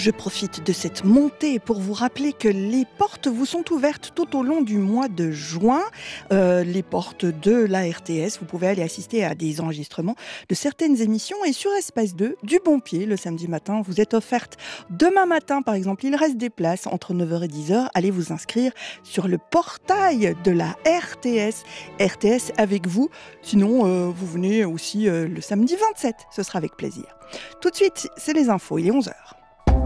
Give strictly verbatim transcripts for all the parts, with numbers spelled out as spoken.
Je profite de cette montée pour vous rappeler que les portes vous sont ouvertes tout au long du mois de juin. Euh, les portes de la R T S, vous pouvez aller assister à des enregistrements de certaines émissions. Et sur Espace deux, du bon pied, le samedi matin, vous êtes offerte demain matin, par exemple. Il reste des places entre neuf heures et dix heures. Allez vous inscrire sur le portail de la R T S. R T S avec vous. Sinon, euh, vous venez aussi euh, le samedi vingt-sept. Ce sera avec plaisir. Tout de suite, c'est les infos. Il est onze heures.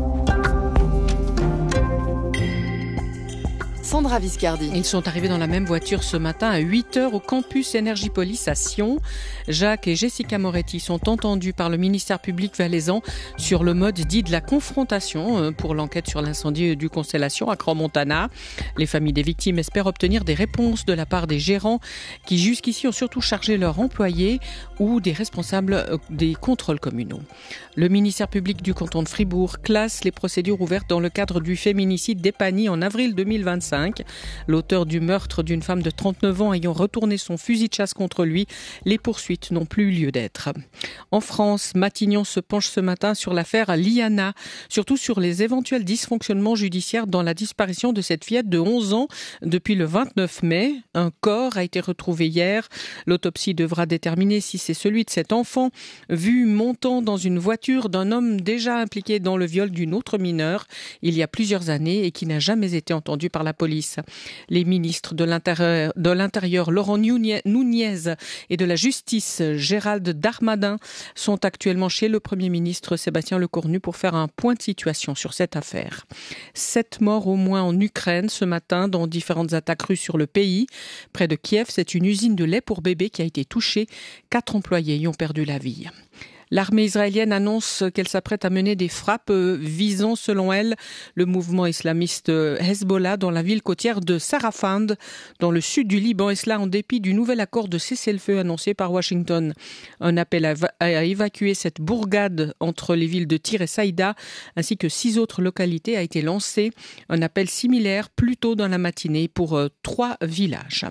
Sandra Viscardi. Ils sont arrivés dans la même voiture ce matin à huit heures au campus Énergie-Police à Sion. Jacques et Jessica Moretti sont entendus par le ministère public valaisan sur le mode dit de la confrontation pour l'enquête sur l'incendie du Constellation à Crans-Montana. Les familles des victimes espèrent obtenir des réponses de la part des gérants qui jusqu'ici ont surtout chargé leurs employés ou des responsables des contrôles communaux. Le ministère public du canton de Fribourg classe les procédures ouvertes dans le cadre du féminicide d'Epagny en avril deux mille vingt-cinq. L'auteur du meurtre d'une femme de trente-neuf ans ayant retourné son fusil de chasse contre lui, les poursuites n'ont plus lieu d'être. En France, Matignon se penche ce matin sur l'affaire Liana, surtout sur les éventuels dysfonctionnements judiciaires dans la disparition de cette fillette de onze ans depuis le vingt-neuf mai. Un corps a été retrouvé hier. L'autopsie devra déterminer si c'est celui de cet enfant vu montant dans une voiture d'un homme déjà impliqué dans le viol d'une autre mineure il y a plusieurs années et qui n'a jamais été entendu par la police. Les ministres de l'Intérieur, de l'Intérieur Laurent Nunez et de la Justice Gérald Darmanin sont actuellement chez le Premier ministre Sébastien Lecornu pour faire un point de situation sur cette affaire. Sept morts au moins en Ukraine ce matin dans différentes attaques russes sur le pays. Près de Kiev, c'est une usine de lait pour bébés qui a été touchée. Quatre employés y ont perdu la vie. L'armée israélienne annonce qu'elle s'apprête à mener des frappes visant, selon elle, le mouvement islamiste Hezbollah dans la ville côtière de Sarafand, dans le sud du Liban, et cela en dépit du nouvel accord de cessez-le-feu annoncé par Washington. Un appel à, va- à évacuer cette bourgade entre les villes de Tyr et Saïda, ainsi que six autres localités, a été lancé. Un appel similaire plus tôt dans la matinée pour euh, trois villages.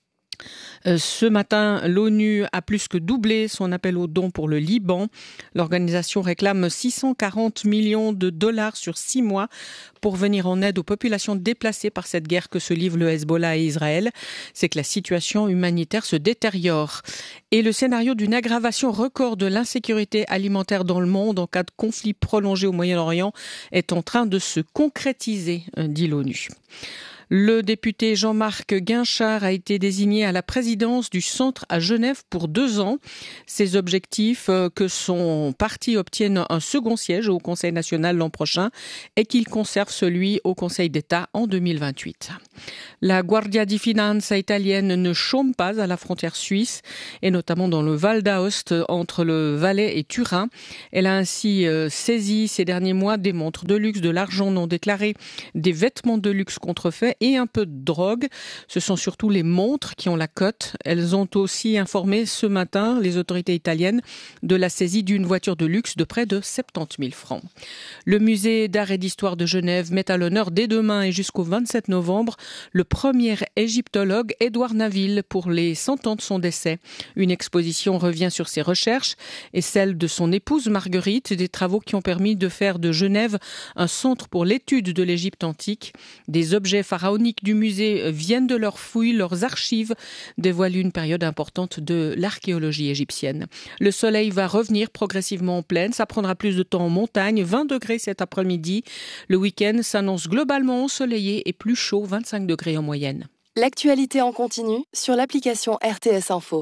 Ce matin, l'ONU a plus que doublé son appel aux dons pour le Liban. L'organisation réclame six cent quarante millions de dollars sur six mois pour venir en aide aux populations déplacées par cette guerre que se livrent le Hezbollah et Israël. C'est que la situation humanitaire se détériore. Et le scénario d'une aggravation record de l'insécurité alimentaire dans le monde en cas de conflit prolongé au Moyen-Orient est en train de se concrétiser, dit l'ONU. Le député Jean-Marc Guinchard a été désigné à la présidence du Centre à Genève pour deux ans. Ses objectifs, que son parti obtienne un second siège au Conseil national l'an prochain et qu'il conserve celui au Conseil d'État en deux mille vingt-huit. La Guardia di Finanza italienne ne chôme pas à la frontière suisse et notamment dans le Val d'Aoste entre le Valais et Turin. Elle a ainsi euh, saisi ces derniers mois des montres de luxe, de l'argent non déclaré, des vêtements de luxe contrefaits et un peu de drogue. Ce sont surtout les montres qui ont la cote. Elles ont aussi informé ce matin les autorités italiennes de la saisie d'une voiture de luxe de près de soixante-dix mille francs. Le musée d'art et d'histoire de Genève met à l'honneur dès demain et jusqu'au vingt-sept novembre le premier égyptologue Édouard Naville pour les cent ans de son décès. Une exposition revient sur ses recherches et celle de son épouse Marguerite, des travaux qui ont permis de faire de Genève un centre pour l'étude de l'Égypte antique. Des objets pharaoniques du musée viennent de leurs fouilles, leurs archives dévoilent une période importante de l'archéologie égyptienne. Le soleil va revenir progressivement en plaine, ça prendra plus de temps en montagne, vingt degrés cet après-midi. Le week-end s'annonce globalement ensoleillé et plus chaud, vingt-cinq degrés en moyenne. L'actualité en continu sur l'application R T S Info.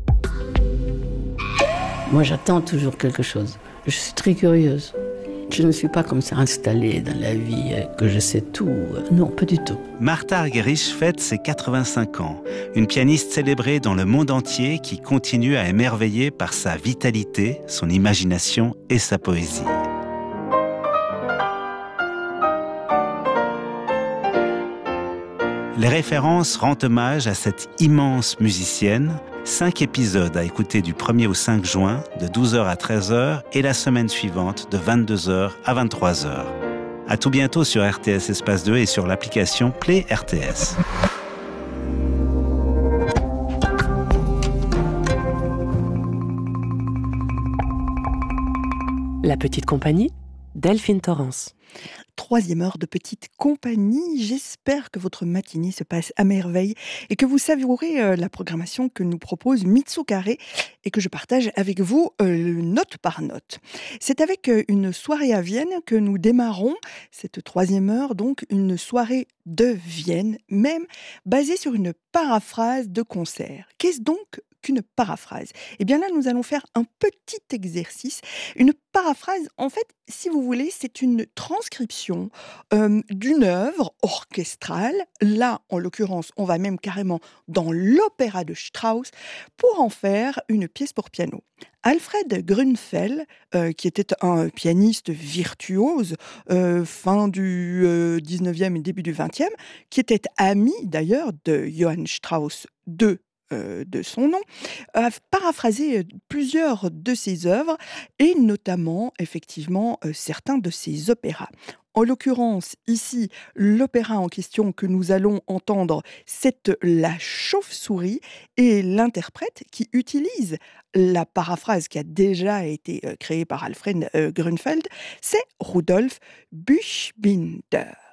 Moi, j'attends toujours quelque chose. Je suis très curieuse. Je ne suis pas comme ça installée dans la vie, que je sais tout. Non, pas du tout. Martha Argerich fête ses quatre-vingt-cinq ans. Une pianiste célébrée dans le monde entier qui continue à émerveiller par sa vitalité, son imagination et sa poésie. Les références rendent hommage à cette immense musicienne. Cinq épisodes à écouter du premier au cinq juin, de douze heures à treize heures, et la semaine suivante, de vingt-deux heures à vingt-trois heures. À tout bientôt sur R T S Espace deux et sur l'application Play R T S. La petite compagnie Delphine Torrance. Troisième heure de petite compagnie. J'espère que votre matinée se passe à merveille et que vous savourez euh, la programmation que nous propose Mitsu Carré et que je partage avec vous euh, note par note. C'est avec euh, une soirée à Vienne que nous démarrons cette troisième heure, donc une soirée de Vienne, même basée sur une paraphrase de concert. Qu'est-ce donc qu'une paraphrase? Eh bien là, nous allons faire un petit exercice. Une paraphrase, en fait, si vous voulez, c'est une transcription euh, d'une œuvre orchestrale. Là, en l'occurrence, on va même carrément dans l'opéra de Strauss pour en faire une pièce pour piano. Alfred Grünfeld, euh, qui était un pianiste virtuose, euh, fin du euh, dix-neuvième et début du vingtième, qui était ami d'ailleurs de Johann Strauss deux, euh, de son nom, a paraphrasé plusieurs de ses œuvres et notamment, effectivement, euh, certains de ses opéras. En l'occurrence, ici, l'opéra en question que nous allons entendre, c'est La Chauve-souris et l'interprète qui utilise la paraphrase qui a déjà été euh, créée par Alfred euh, Grünfeld, c'est Rudolf Buchbinder.